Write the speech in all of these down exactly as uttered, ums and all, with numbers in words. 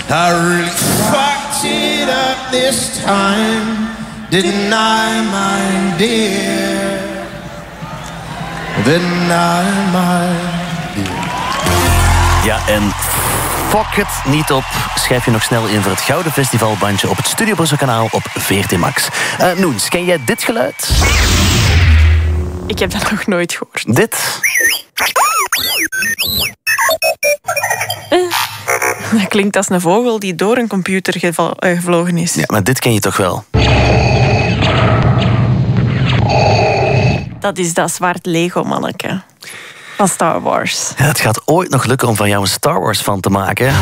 I really fucked it up this time. Didn't I, my dear? Didn't I, my dear? Ja, en fok het niet op. Schrijf je nog snel in voor het Gouden Festivalbandje op het Studio Brussel kanaal op V R T Max. Uh, Noens, ken jij dit geluid? Ik heb dat nog nooit gehoord. Dit? Uh, dat klinkt als een vogel die door een computer geval, uh, gevlogen is. Ja, maar dit ken je toch wel? Dat is dat zwart Lego-manneke van Star Wars. Ja, het gaat ooit nog lukken om van jou een Star Wars fan te maken.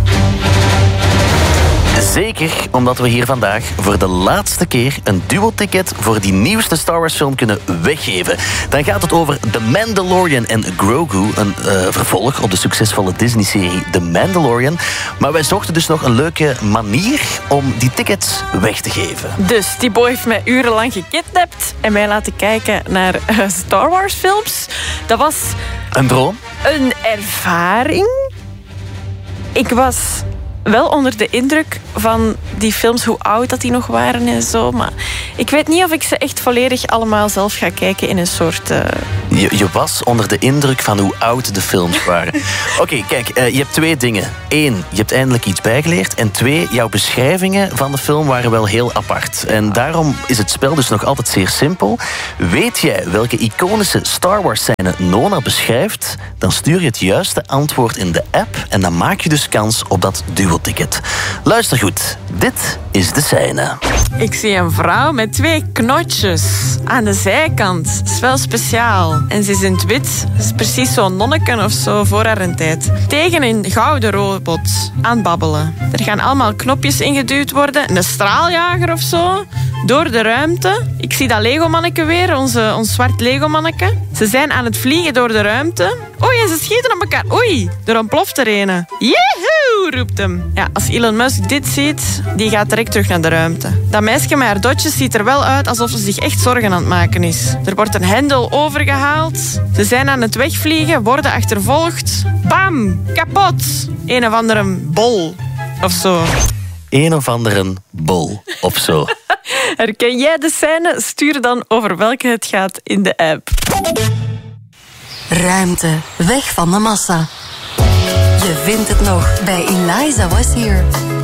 Zeker omdat we hier vandaag voor de laatste keer een duo-ticket voor die nieuwste Star Wars film kunnen weggeven. Dan gaat het over The Mandalorian en Grogu, een uh, vervolg op de succesvolle Disney-serie The Mandalorian. Maar wij zochten dus nog een leuke manier om die tickets weg te geven. Dus die boy heeft mij urenlang gekidnapt en mij laten kijken naar uh, Star Wars films. Dat was... Een droom? Een ervaring. Ik was... wel onder de indruk van die films, hoe oud dat die nog waren en zo. Maar ik weet niet of ik ze echt volledig allemaal zelf ga kijken in een soort... Uh... Je, je was onder de indruk van hoe oud de films waren. Oké, okay, kijk, uh, je hebt twee dingen. Eén, je hebt eindelijk iets bijgeleerd. En twee, jouw beschrijvingen van de film waren wel heel apart. En daarom is het spel dus nog altijd zeer simpel. Weet jij welke iconische Star Wars scène Nona beschrijft? Dan stuur je het juiste antwoord in de app en dan maak je dus kans op dat duo-ticket. Luister goed, dit is de scène. Ik zie een vrouw met twee knotjes aan de zijkant. Dat is wel speciaal. En ze is in het wit. Dat is precies zo'n nonneken of zo voor haar tijd. Tegen een gouden robot aan het babbelen. Er gaan allemaal knopjes ingeduwd worden. Een straaljager of zo. Door de ruimte. Ik zie dat Lego-manneke weer, onze, ons zwart Lego-manneke. Ze zijn aan het vliegen door de ruimte. Oei, en ze schieten op elkaar. Oei, er ontploft er een. Yehoe, roept hem. Ja, als Elon Musk dit ziet, die gaat direct terug naar de ruimte. Dat meisje met haar dotjes ziet er wel uit alsof ze zich echt zorgen aan het maken is. Er wordt een hendel overgehaald. Ze zijn aan het wegvliegen, worden achtervolgd. Bam, kapot. Een of andere bol of zo. Een of andere bol of zo. Herken jij de scène? Stuur dan over welke het gaat in de app. Ruimte, weg van de massa. Je vindt het nog bij Eliza Was Here.